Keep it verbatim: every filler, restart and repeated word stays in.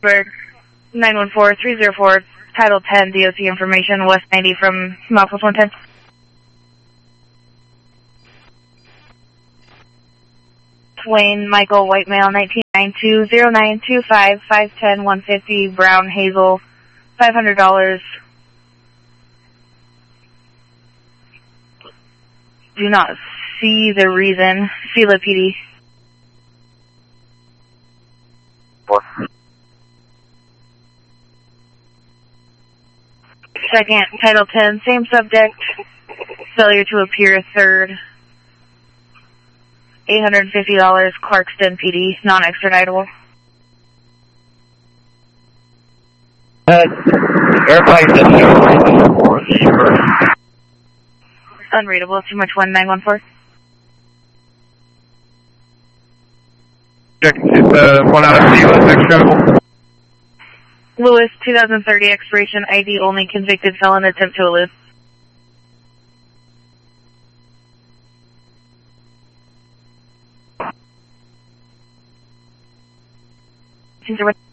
nine one four three zero four, Title ten, D O T information, West ninety from Milepost one ten. Wayne Michael White Male nineteen ninety-two zero nine two five five ten one fifty Brown Hazel five hundred dollars. Do not see the reason. Fila P D. Four. Second, Title ten, same subject. Failure to appear, third. eight hundred fifty dollars, Clarkston P D, non-extraditable. Uh, airplane doesn't have a reason for the Unreadable, too much one nine one four. Check, it's uh, one out of Fila, extraditable. Lewis, two thousand thirty expiration, I D only, convicted felon, attempt to elude. Since there was